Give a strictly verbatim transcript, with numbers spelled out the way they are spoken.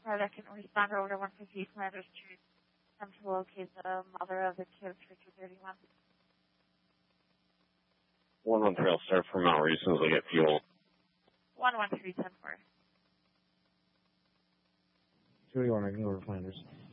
Product and responder order one fifty, Flanders Street. Come to locate the mother of the kids for two thirty-one. one one three, I'll start from Mount Reasons to get fuel. one one three, ten four. two eighty-one, I can go over Flanders.